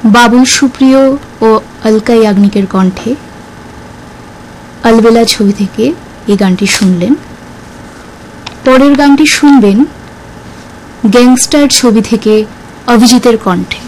বাবুল সুপ্রিয় ও অলকা ইয়াগনিকের কণ্ঠে अलबेला ছবি থেকে এই গানটি শুনলেন। পরের গানটি শুনবেন গ্যাংস্টার ছবি থেকে অভিজিতের কণ্ঠে।